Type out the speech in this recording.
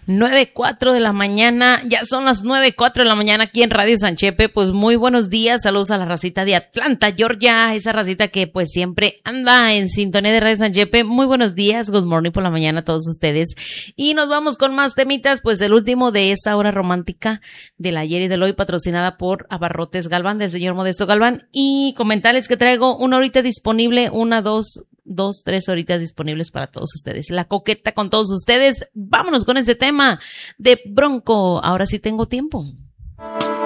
9:04 de la mañana, ya son las 9:04 de la mañana aquí en Radio San Chepe. Pues muy buenos días, saludos a la racita de Atlanta, Georgia, esa racita que pues siempre anda en sintonía de Radio San Chepe. Muy buenos días, good morning por la mañana a todos ustedes. Y nos vamos con más temitas, pues el último de esta hora romántica del ayer y del hoy, patrocinada por Abarrotes Galván, del señor Modesto Galván. Y comentarles que traigo una horita disponible, tres horitas disponibles para todos ustedes. La coqueta con todos ustedes. Vámonos con este tema de Bronco. Ahora sí tengo tiempo.